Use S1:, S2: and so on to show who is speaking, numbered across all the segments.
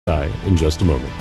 S1: In just a moment.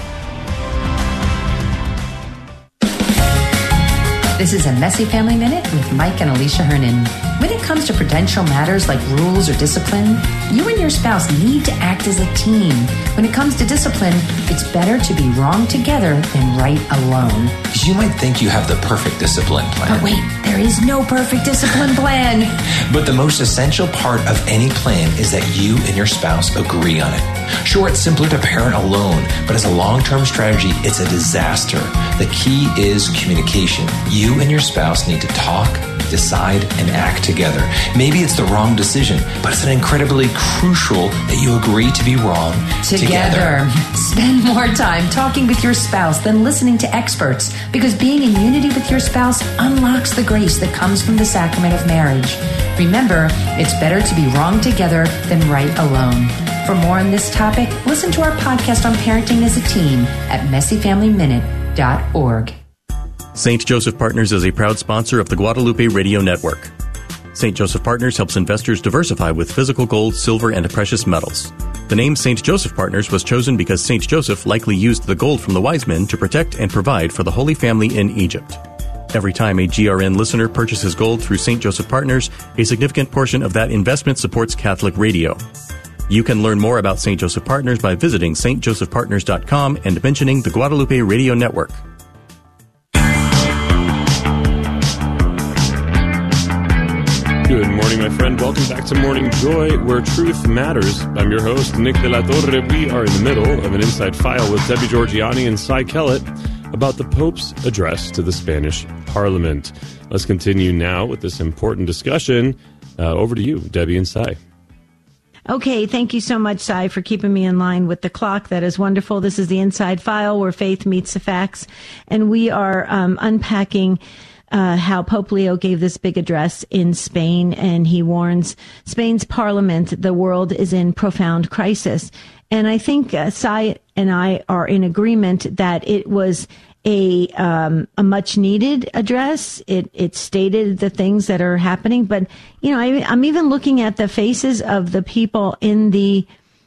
S2: This is a Messy Family Minute with Mike and Alicia Hernan. When it comes to prudential matters like rules or discipline, you and your spouse need to act as a team. When it comes to discipline, it's better to be wrong together than right alone.
S3: You might think you have the perfect discipline plan.
S2: But wait, there is no perfect discipline plan.
S3: But the most essential part of any plan is that you and your spouse agree on it. Sure, it's simpler to parent alone, but as a long-term strategy, it's a disaster. The key is communication. You and your spouse need to talk, decide, and act together. Maybe it's the wrong decision, but it's incredibly crucial that you agree to be wrong together.
S2: Spend more time talking with your spouse than listening to experts, because being in unity with your spouse unlocks the grace that comes from the sacrament of marriage. Remember, it's better to be wrong together than right alone. For more on this topic, listen to our podcast on parenting as a team at messyfamilyminute.org.
S4: St. Joseph Partners is a proud sponsor of the Guadalupe Radio Network. St. Joseph Partners helps investors diversify with physical gold, silver, and precious metals. The name St. Joseph Partners was chosen because St. Joseph likely used the gold from the wise men to protect and provide for the Holy Family in Egypt. Every time a GRN listener purchases gold through St. Joseph Partners, a significant portion of that investment supports Catholic radio. You can learn more about St. Joseph Partners by visiting stjosephpartners.com and mentioning the Guadalupe Radio Network.
S1: Good morning, my friend. Welcome back to Morning Joy, where truth matters. I'm your host, Nick De La Torre. We are in the middle of an inside file with Debbie Georgianni and Cy Kellett about the Pope's address to the Spanish Parliament. Let's continue now with this important discussion. Over to you, Debbie and Cy.
S5: Okay, thank you so much, Cy, for keeping me in line with the clock. That is wonderful. This is the Inside File, where faith meets the facts. And we are unpacking how Pope Leo gave this big address in Spain, and he warns Spain's parliament, the world is in profound crisis. And I think Cy and I are in agreement that it was a much needed address. It stated the things that are happening, but you know, I'm even looking at the faces of the people in the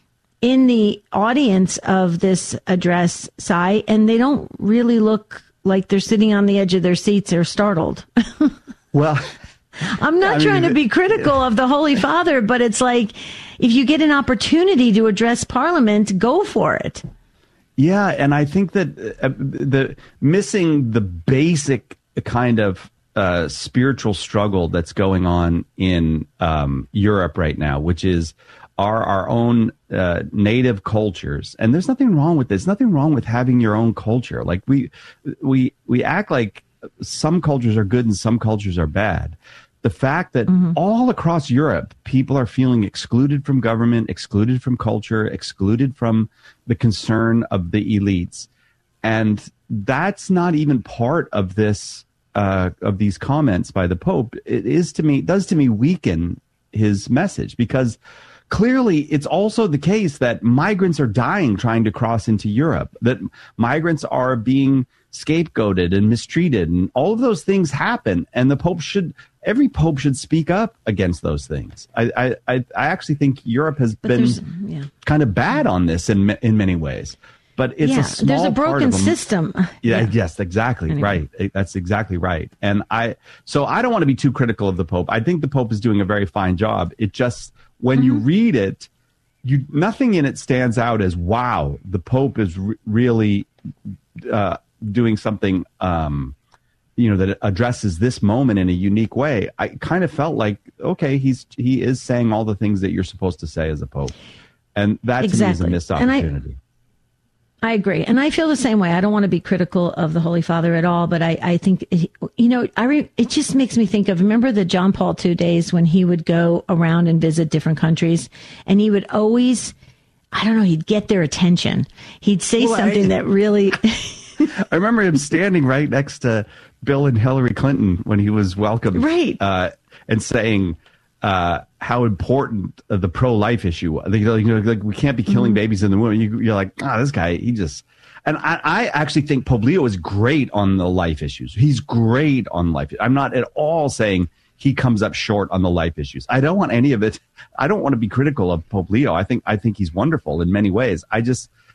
S5: audience of this address, Cy, and they don't really look like they're sitting on the edge of their seats or startled.
S6: Well,
S5: I'm not trying to be critical of the Holy Father, but it's like, if you get an opportunity to address Parliament, go for it.
S6: Yeah, and I think that the missing the basic kind of spiritual struggle that's going on in Europe right now, which is our own native cultures. And there's nothing wrong with this. Nothing wrong with having your own culture. Like we act like some cultures are good and some cultures are bad. The fact that all across Europe, people are feeling excluded from government, excluded from culture, excluded from the concern of the elites. And that's not even part of this, of these comments by the Pope. It is to me, does to me weaken his message, because clearly it's also the case that migrants are dying trying to cross into Europe, that migrants are being scapegoated and mistreated, and all of those things happen. And every pope should speak up against those things. I actually think Europe has been kind of bad on this in many ways, but it's a small
S5: there's a broken
S6: part of
S5: system.
S6: Yes, exactly. Anyway. Right. That's exactly right. And so I don't want to be too critical of the Pope. I think the Pope is doing a very fine job. It just, when you read it, nothing in it stands out as, wow, the Pope is really doing something, that addresses this moment in a unique way. I kind of felt like, okay, he is saying all the things that you're supposed to say as a Pope. And that to me is a missed opportunity.
S5: I agree. And I feel the same way. I don't want to be critical of the Holy Father at all, but I think, it just makes me think of, remember the John Paul II days when he would go around and visit different countries, and he would always, he'd get their attention. He'd say something that really...
S6: I remember him standing right next to Bill and Hillary Clinton when he was welcomed,
S5: right,
S6: and saying how important the pro-life issue was. Like we can't be killing babies in the womb. You're like, this guy, he just... And I actually think Pope Leo is great on the life issues. He's great on life. I'm not at all saying he comes up short on the life issues. I don't want any of it. I don't want to be critical of Pope Leo. I think he's wonderful in many ways.